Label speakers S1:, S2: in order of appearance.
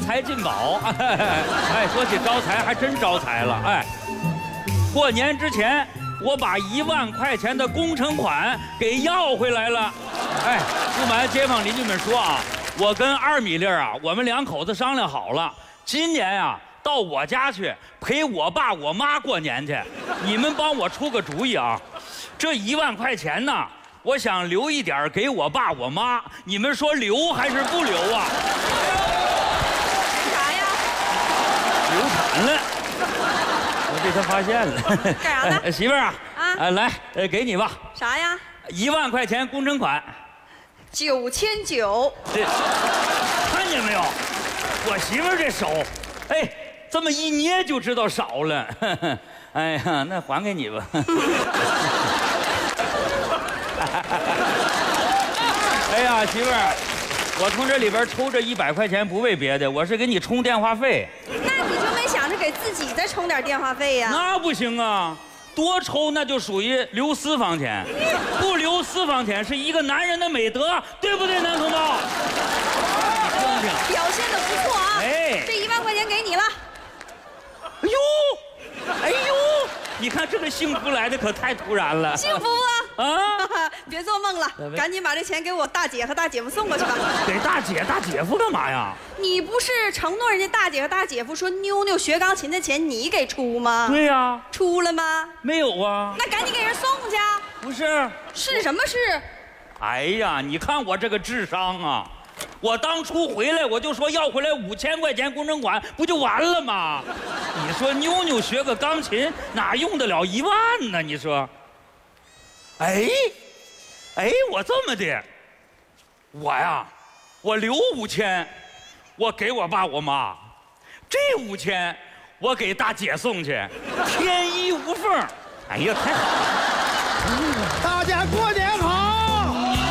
S1: 财进宝。哎，说起招财，还真招财了。哎，过年之前我把1万块钱的工程款给要回来了。哎，不瞒街坊邻居们说啊，我跟2米粒啊，我们2口子商量好了，今年啊到我家去陪我爸我妈过年去。你们帮我出个主意啊，这1万块钱呢，我想留一点给我爸我妈，你们说留还是不留啊？
S2: 干啥呀？
S1: 流产了，我被他发现了。
S2: 干啥呢？
S1: 媳妇儿啊，来，给你吧。
S2: 啥呀
S1: ？1万块钱工程款。
S2: ？9900。
S1: 这看见没有？我媳妇儿这手，哎，这么一捏就知道少了。哎呀，那还给你吧。哎呀，媳妇儿，我从这里边抽这100块钱不为别的，我是给你充电话费。
S2: 那你就没想着给自己再充点电话费呀？
S1: 那不行啊，多抽那就属于留私房钱，不留私房钱是一个男人的美德，对不对，男同胞？听听，
S2: 表现的不错啊！
S1: 哎，
S2: 这1万块钱给你了。
S1: 哎呦，哎呦，你看这个幸福来的可太突然了。
S2: 幸福啊！
S1: 啊，
S2: 别做梦了，赶紧把这钱给我大姐和大姐夫送过去吧。
S1: 给大姐大姐夫干嘛呀？
S2: 你不是承诺人家大姐和大姐夫说妞妞学钢琴的钱你给出吗？
S1: 对呀。
S2: 出了吗？
S1: 没有啊。
S2: 那赶紧给人送去。
S1: 不是。
S2: 是什么事？
S1: 哎呀，你看我这个智商啊！我当初回来我就说要回来5000块钱工程款，不就完了吗？你说妞妞学个钢琴哪用得了1万呢？你说？哎，我这么的，我呀，我留5000，我给我爸我妈，这5000我给大姐送去，天衣无缝。哎呀，太好了！
S3: 大家过年